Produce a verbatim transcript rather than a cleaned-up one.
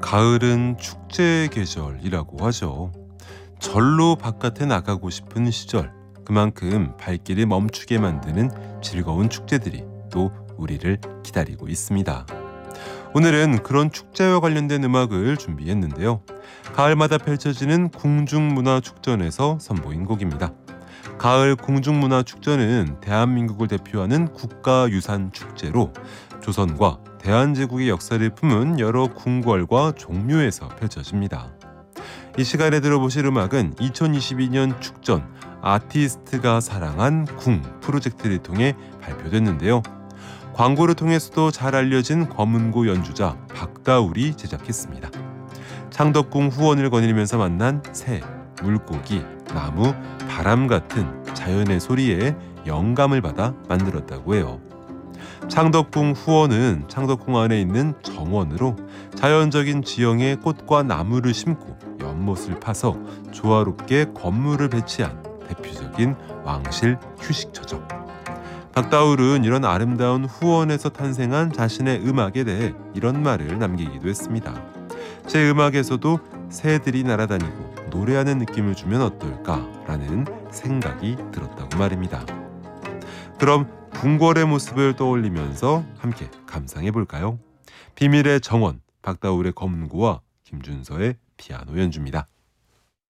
가을은 축제의 계절이라고 하죠. 절로 바깥에 나가고 싶은 시절, 그만큼 발길을 멈추게 만드는 즐거운 축제들이 또 우리를 기다리고 있습니다. 오늘은 그런 축제와 관련된 음악을 준비했는데요. 가을마다 펼쳐지는 궁중문화축전에서 선보인 곡입니다. 가을 궁중문화축전은 대한민국을 대표하는 국가유산 축제로 조선과 대한제국의 역사를 품은 여러 궁궐과 종묘에서 펼쳐집니다. 이 시간에 들어보실 음악은 이천이십이 년 축전 아티스트가 사랑한 궁 프로젝트를 통해 발표됐는데요. 광고를 통해서도 잘 알려진 검은고 연주자 박다울이 제작했습니다. 창덕궁 후원을 거닐면서 만난 새, 물고기, 나무, 바람 같은 자연의 소리에 영감을 받아 만들었다고 해요. 창덕궁 후원은 창덕궁 안에 있는 정원으로 자연적인 지형에 꽃과 나무를 심고 연못을 파서 조화롭게 건물을 배치한 대표적인 왕실 휴식처죠. 박다울은 이런 아름다운 후원에서 탄생한 자신의 음악에 대해 이런 말을 남기기도 했습니다. 제 음악에서도 새들이 날아다니고 노래하는 느낌을 주면 어떨까라는 생각이 들었다고 말입니다. 그럼 궁궐의 모습을 떠올리면서 함께 감상해 볼까요? 비밀의 정원, 박다울의 검고와 김준서의 피아노 연주입니다.